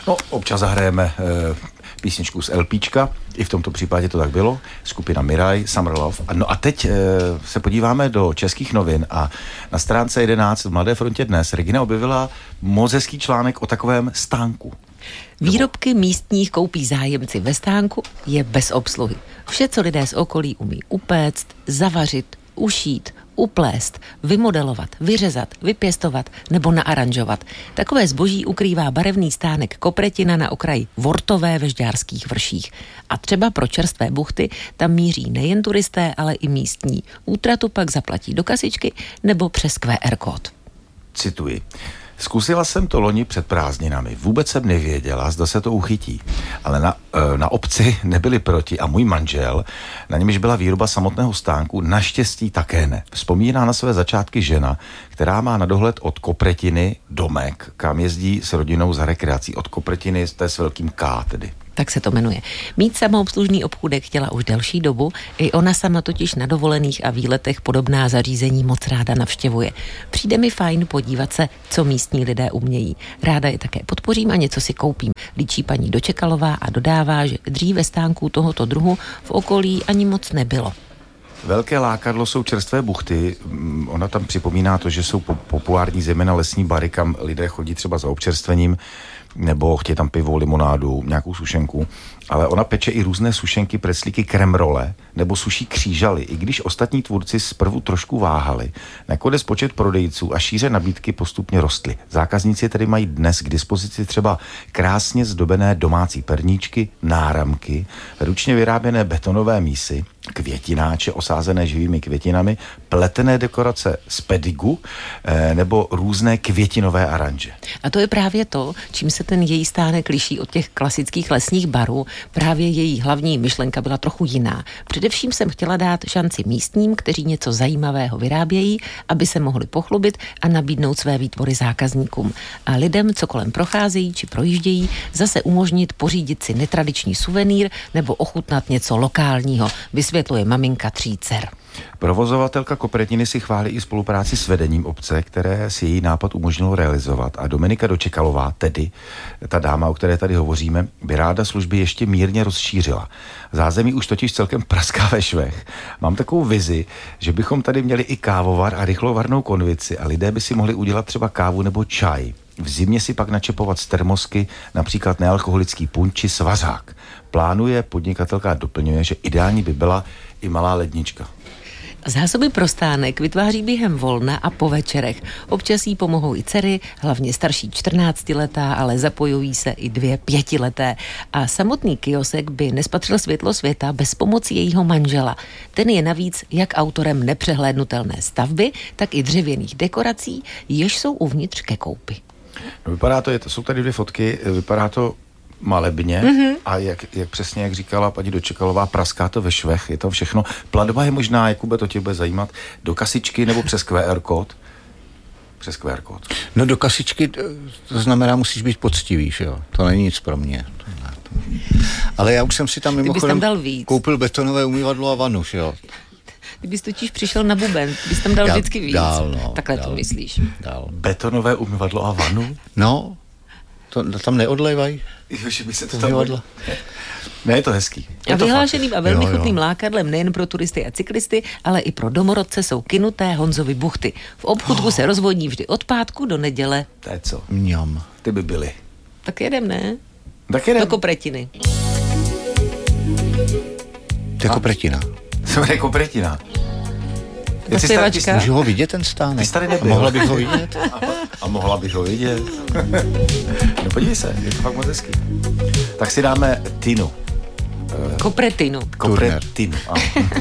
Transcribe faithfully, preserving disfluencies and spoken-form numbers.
No, občas zahrajeme e, písničku z LPčka, i v tomto případě to tak bylo, skupina Miraj, Summer Love. No a teď e, se podíváme do českých novin a na stránce jedenáct v Mladé frontě dnes Regina objevila moc hezký článek o takovém stánku. Výrobky místních koupí zájemci ve stánku je bez obsluhy. Vše, co lidé z okolí umí upéct, zavařit, ušít, uplést, vymodelovat, vyřezat, vypěstovat nebo naaranžovat. Takové zboží ukrývá barevný stánek Kopretina na okraji Vortové ve Žďárských vrších. A třeba pro čerstvé buchty tam míří nejen turisté, ale i místní. Útratu pak zaplatí do kasičky nebo přes Q R kód. Cituji. Zkusila jsem to loni před prázdninami. Vůbec jsem nevěděla, zda se to uchytí. Ale na, na obci nebyli proti a můj manžel, na němž byla výroba samotného stánku, naštěstí také ne. Vzpomíná na své začátky žena, která má na dohled od Kopretiny domek, kam jezdí s rodinou za rekreací. Od Kopretiny, to je s velkým K tedy. Tak se to jmenuje. Mít samoobslužný obchůdek chtěla už delší dobu, i ona sama totiž na dovolených a výletech podobná zařízení moc ráda navštěvuje. Přijde mi fajn podívat se, co místní lidé umějí. Ráda je také podpořím a něco si koupím. Líčí paní Dočekalová a dodává, že dříve stánků tohoto druhu v okolí ani moc nebylo. Velké lákadlo jsou čerstvé buchty. Ona tam připomíná to, že jsou populární zejména lesní bary, kam lidé chodí třeba za občerstvením, nebo chtějí tam pivo, limonádu, nějakou sušenku. Ale ona peče i různé sušenky, preclíky, kremrole nebo suší křížaly. I když ostatní tvůrci zprvu trošku váhali, nakonec počet prodejců a šíře nabídky postupně rostly. Zákazníci tedy mají dnes k dispozici třeba krásně zdobené domácí perníčky, náramky, ručně vyráběné betonové mísy, květináče osázené živými květinami, pletené dekorace z pedigu eh, nebo různé květinové aranže. A to je právě to, čím se ten její stánek liší od těch klasických lesních barů. Právě její hlavní myšlenka byla trochu jiná. Především jsem chtěla dát šanci místním, kteří něco zajímavého vyrábějí, aby se mohli pochlubit a nabídnout své výtvory zákazníkům. A lidem, co kolem procházejí či projíždějí, zase umožnit pořídit si netradiční suvenýr nebo ochutnat něco lokálního, vysvětluje maminka tří dcer. Provozovatelka Kopretiny si chválí i spolupráci s vedením obce, které si její nápad umožnilo realizovat. A Dominika Dočekalová, tedy ta dáma, o které tady hovoříme, by ráda služby ještě mírně rozšířila. Zázemí už totiž celkem praská ve švech. Mám takovou vizi, že bychom tady měli i kávovar a rychlovarnou konvici a lidé by si mohli udělat třeba kávu nebo čaj. V zimě si pak načepovat z termosky například nealkoholický punč či svařák. Plánuje podnikatelka a doplňuje, že ideální by byla i malá lednička. Zásoby pro stánek vytváří během volna a po večerech. Občas jí pomohou i dcery, hlavně starší čtrnáctiletá, ale zapojují se i dvě pětileté. A samotný kiosek by nespatřil světlo světa bez pomoci jejího manžela. Ten je navíc jak autorem nepřehlédnutelné stavby, tak i dřevěných dekorací, jež jsou uvnitř ke koupi. No, vypadá to, je to, jsou tady dvě fotky, vypadá to malebně mm-hmm. a jak, jak přesně, jak říkala paní Dočekalová, praská to ve švech, je to všechno. Platba je možná, Jakube, to tě bude zajímat, do kasičky nebo přes Q R kód? Přes Q R kód. No do kasičky, to znamená, musíš být poctivý, že jo? To není nic pro mě. To ne, to... Ale já už jsem si tam mimochodem koupil betonové umývadlo a vanu, že jo? Ty bys totiž přišel na buben, bys tam dal já, vždycky víc. Dál, no, Takhle dál, to myslíš. Dál. Betonové umyvadlo a vanu? No, to tam neodlévají. Jo, že by se to tam... Ne, je to hezký. Je a vyhlášeným a velmi jo, chutným jo. lákadlem nejen pro turisty a cyklisty, ale i pro domorodce jsou kynuté Honzovy buchty. V obchůdku oh. se rozvodní vždy od pátku do neděle. To je co? Mňam. Ty by byly. Tak jedem, ne? Tak jedem. Do Kopretiny. To je Kopretina. To je Kopretina. Můžu ho vidět, ten stánek? Ty jsi tady nebyl. Mohla bych ho vidět? A, a mohla bych ho vidět. No podívej se, je to fakt moc hezký. Tak si dáme Tinu. Kopretinu. Kopretinu.